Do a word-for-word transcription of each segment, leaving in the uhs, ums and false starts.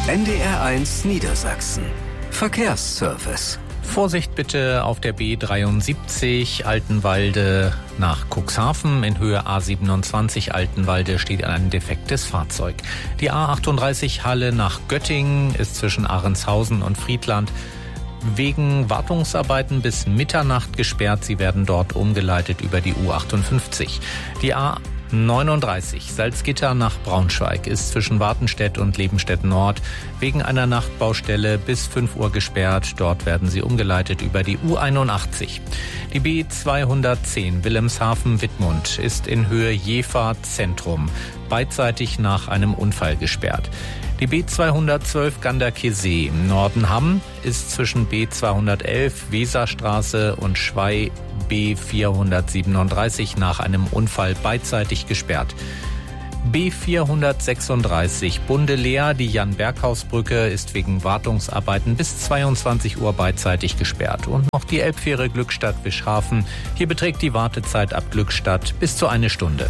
N D R eins Niedersachsen. Verkehrsservice. Vorsicht bitte auf der B dreiundsiebzig Altenwalde nach Cuxhaven. In Höhe A siebenundzwanzig Altenwalde steht ein defektes Fahrzeug. Die A achtunddreißig Halle nach Göttingen ist zwischen Ahrенshausen und Friedland wegen Wartungsarbeiten bis Mitternacht gesperrt. Sie werden dort umgeleitet über die U achtundfünfzig. Die A neununddreißig Salzgitter nach Braunschweig ist zwischen Wartenstedt und Lebenstedt Nord wegen einer Nachtbaustelle bis fünf Uhr gesperrt. Dort werden sie umgeleitet über die U einundachtzig. Die B zweihundertzehn Wilhelmshaven-Wittmund ist in Höhe Jever Zentrum beidseitig nach einem Unfall gesperrt. Die B zweihundertzwölf Ganderkesee im Norden Hamm ist zwischen B zweihundertelf Weserstraße und Schwei B vierhundertsiebenunddreißig nach einem Unfall beidseitig gesperrt. B vierhundertsechsunddreißig Bundeleer, die Jan-Berghaus-Brücke, ist wegen Wartungsarbeiten bis zweiundzwanzig Uhr beidseitig gesperrt. Und noch die Elbfähre Glückstadt-Wischhafen. Hier beträgt die Wartezeit ab Glückstadt bis zu eine Stunde.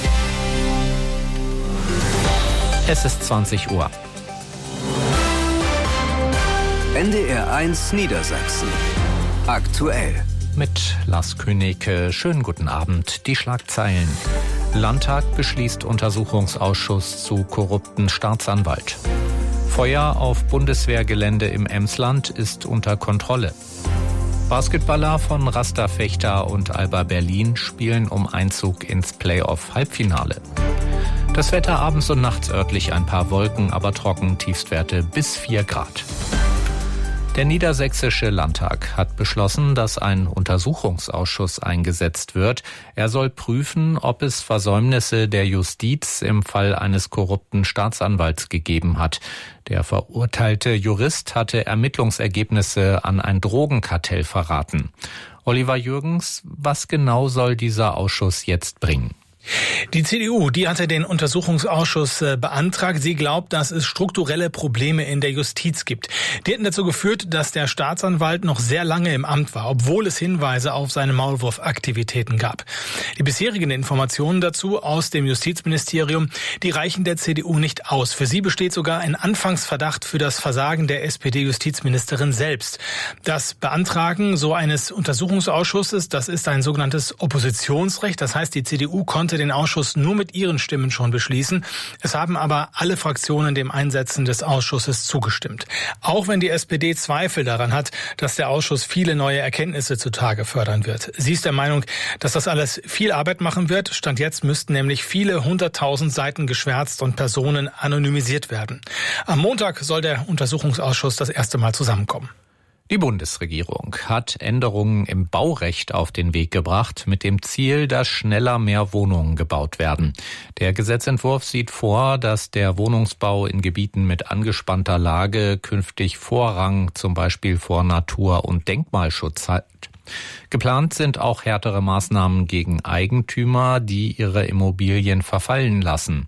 Es ist zwanzig Uhr. N D R eins Niedersachsen. Aktuell. Mit Lars Königke. Schönen guten Abend. Die Schlagzeilen. Landtag beschließt Untersuchungsausschuss zu korrupten Staatsanwalt. Feuer auf Bundeswehrgelände im Emsland ist unter Kontrolle. Basketballer von Rasterfechter und Alba Berlin spielen um Einzug ins Playoff-Halbfinale. Das Wetter abends und nachts örtlich ein paar Wolken, aber trocken, Tiefstwerte bis vier Grad. Der Niedersächsische Landtag hat beschlossen, dass ein Untersuchungsausschuss eingesetzt wird. Er soll prüfen, ob es Versäumnisse der Justiz im Fall eines korrupten Staatsanwalts gegeben hat. Der verurteilte Jurist hatte Ermittlungsergebnisse an ein Drogenkartell verraten. Oliver Jürgens, was genau soll dieser Ausschuss jetzt bringen? Die C D U, die hatte den Untersuchungsausschuss äh, beantragt. Sie glaubt, dass es strukturelle Probleme in der Justiz gibt. Die hätten dazu geführt, dass der Staatsanwalt noch sehr lange im Amt war, obwohl es Hinweise auf seine Maulwurfaktivitäten gab. Die bisherigen Informationen dazu aus dem Justizministerium, die reichen der C D U nicht aus. Für sie besteht sogar ein Anfangsverdacht für das Versagen der S P D-Justizministerin selbst. Das Beantragen so eines Untersuchungsausschusses, das ist ein sogenanntes Oppositionsrecht. Das heißt, die C D U konnte den Ausschuss nur mit ihren Stimmen schon beschließen. Es haben aber alle Fraktionen dem Einsetzen des Ausschusses zugestimmt. Auch wenn die S P D Zweifel daran hat, dass der Ausschuss viele neue Erkenntnisse zutage fördern wird. Sie ist der Meinung, dass das alles viel Arbeit machen wird. Stand jetzt müssten nämlich viele hunderttausend Seiten geschwärzt und Personen anonymisiert werden. Am Montag soll der Untersuchungsausschuss das erste Mal zusammenkommen. Die Bundesregierung hat Änderungen im Baurecht auf den Weg gebracht, mit dem Ziel, dass schneller mehr Wohnungen gebaut werden. Der Gesetzentwurf sieht vor, dass der Wohnungsbau in Gebieten mit angespannter Lage künftig Vorrang, zum Beispiel vor Natur- und Denkmalschutz hat. Geplant sind auch härtere Maßnahmen gegen Eigentümer, die ihre Immobilien verfallen lassen.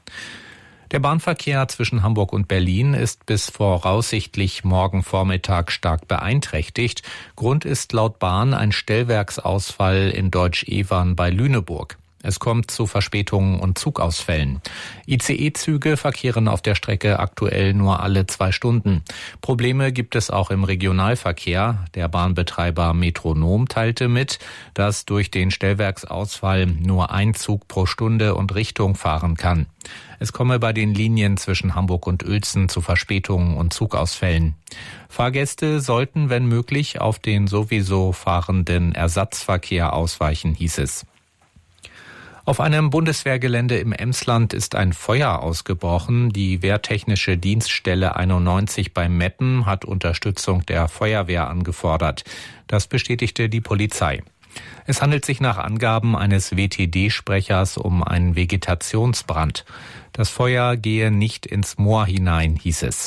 Der Bahnverkehr zwischen Hamburg und Berlin ist bis voraussichtlich morgen Vormittag stark beeinträchtigt. Grund ist laut Bahn ein Stellwerksausfall in Deutsch-Evern bei Lüneburg. Es kommt zu Verspätungen und Zugausfällen. I C E-Züge verkehren auf der Strecke aktuell nur alle zwei Stunden. Probleme gibt es auch im Regionalverkehr. Der Bahnbetreiber Metronom teilte mit, dass durch den Stellwerksausfall nur ein Zug pro Stunde und Richtung fahren kann. Es komme bei den Linien zwischen Hamburg und Uelzen zu Verspätungen und Zugausfällen. Fahrgäste sollten, wenn möglich, auf den sowieso fahrenden Ersatzverkehr ausweichen, hieß es. Auf einem Bundeswehrgelände im Emsland ist ein Feuer ausgebrochen. Die Wehrtechnische Dienststelle einundneunzig bei Meppen hat Unterstützung der Feuerwehr angefordert. Das bestätigte die Polizei. Es handelt sich nach Angaben eines W T D-Sprechers um einen Vegetationsbrand. Das Feuer gehe nicht ins Moor hinein, hieß es.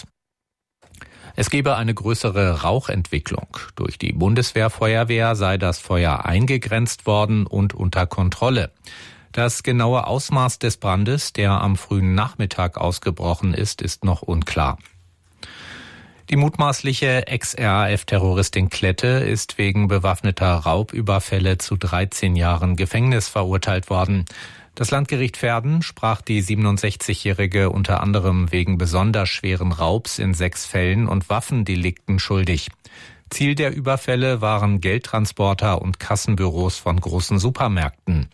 Es gebe eine größere Rauchentwicklung. Durch die Bundeswehrfeuerwehr sei das Feuer eingegrenzt worden und unter Kontrolle. Das genaue Ausmaß des Brandes, der am frühen Nachmittag ausgebrochen ist, ist noch unklar. Die mutmaßliche Ex-R A F-Terroristin Klette ist wegen bewaffneter Raubüberfälle zu dreizehn Jahren Gefängnis verurteilt worden. Das Landgericht Verden sprach die siebenundsechzigjährige unter anderem wegen besonders schweren Raubs in sechs Fällen und Waffendelikten schuldig. Ziel der Überfälle waren Geldtransporter und Kassenbüros von großen Supermärkten.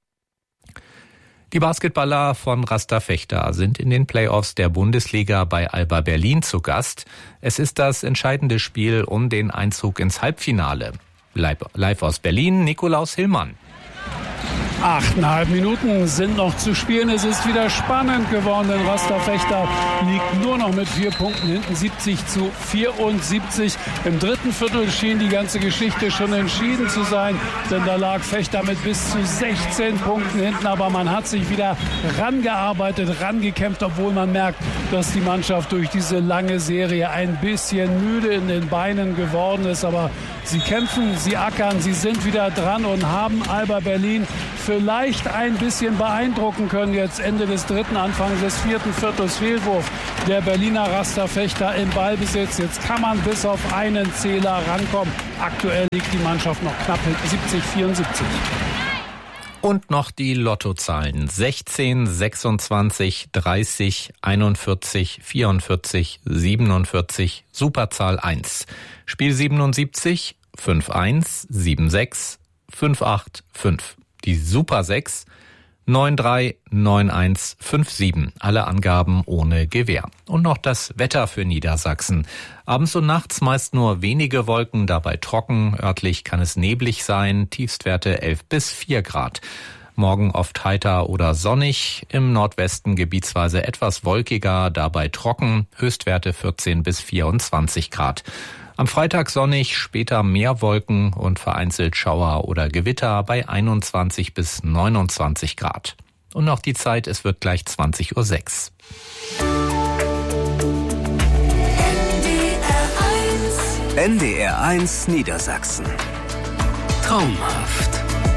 Die Basketballer von Rasta Vechta sind in den Playoffs der Bundesliga bei Alba Berlin zu Gast. Es ist das entscheidende Spiel um den Einzug ins Halbfinale. Live aus Berlin, Nikolaus Hillmann. Achteinhalb Minuten sind noch zu spielen. Es ist wieder spannend geworden, denn Rasta Vechta liegt nur noch mit vier Punkten hinten, siebzig zu vierundsiebzig. Im dritten Viertel schien die ganze Geschichte schon entschieden zu sein, denn da lag Vechta mit bis zu sechzehn Punkten hinten. Aber man hat sich wieder rangearbeitet, rangekämpft, obwohl man merkt, dass die Mannschaft durch diese lange Serie ein bisschen müde in den Beinen geworden ist. Aber sie kämpfen, sie ackern, sie sind wieder dran und haben Alba Berlin vielleicht ein bisschen beeindrucken können. Jetzt Ende des dritten, Anfang des vierten Viertels Fehlwurf der Berliner Rasta Vechta im Ballbesitz. Jetzt kann man bis auf einen Zähler rankommen. Aktuell liegt die Mannschaft noch knapp hinten, siebzig vierundsiebzig. Und noch die Lottozahlen. sechzehn, sechsundzwanzig, dreißig, einundvierzig, vierundvierzig, siebenundvierzig, Superzahl eins. Spiel siebenundsiebzig, fünf eins, sieben sechs, fünf acht fünf. Die Super sechs, neun drei, neun eins, fünf sieben. Alle Angaben ohne Gewähr. Und noch das Wetter für Niedersachsen. Abends und nachts meist nur wenige Wolken, dabei trocken. Örtlich kann es neblig sein. Tiefstwerte elf bis vier Grad. Morgen oft heiter oder sonnig. Im Nordwesten gebietsweise etwas wolkiger, dabei trocken. Höchstwerte vierzehn bis vierundzwanzig Grad. Am Freitag sonnig, später mehr Wolken und vereinzelt Schauer oder Gewitter bei einundzwanzig bis neunundzwanzig Grad. Und noch die Zeit, es wird gleich zwanzig Uhr sechs. N D R eins Niedersachsen. Traumhaft.